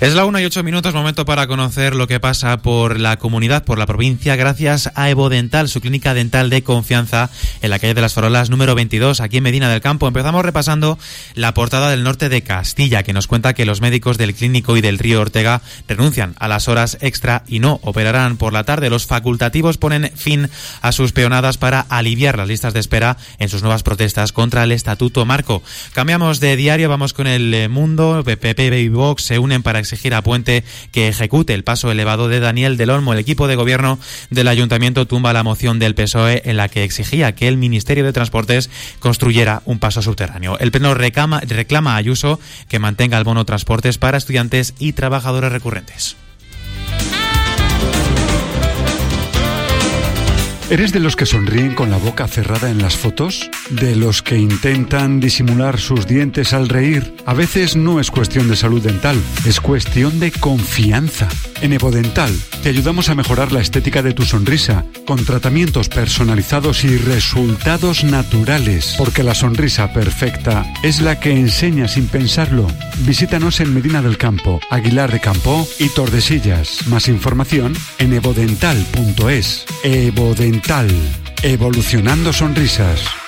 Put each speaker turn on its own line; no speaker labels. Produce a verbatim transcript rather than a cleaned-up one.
Es la una y ocho minutos, momento para conocer lo que pasa por la comunidad, por la provincia, gracias a Evo Dental, su clínica dental de confianza en la calle de las Farolas número veintidós, aquí en Medina del Campo. Empezamos repasando la portada del norte de Castilla, que nos cuenta que los médicos del Clínico y del Río Ortega renuncian a las horas extra y no operarán por la tarde. Los facultativos ponen fin a sus peonadas para aliviar las listas de espera en sus nuevas protestas contra el Estatuto Marco. Cambiamos de diario, vamos con El Mundo. P P y Vox se unen para exigir a Puente que ejecute el paso elevado de Daniel del Olmo. El equipo de gobierno del Ayuntamiento tumba la moción del P S O E en la que exigía que el Ministerio de Transportes construyera un paso subterráneo. El Pleno reclama, reclama a Ayuso que mantenga el bono transportes para estudiantes y trabajadores recurrentes.
¿Eres de los que sonríen con la boca cerrada en las fotos? ¿De los que intentan disimular sus dientes al reír? A veces no es cuestión de salud dental, es cuestión de confianza. En Evo Dental te ayudamos a mejorar la estética de tu sonrisa con tratamientos personalizados y resultados naturales, porque la sonrisa perfecta es la que enseña sin pensarlo. Visítanos en Medina del Campo, Aguilar de Campoo y Tordesillas. Más información en evodental punto es. Evo Dental, evolucionando sonrisas.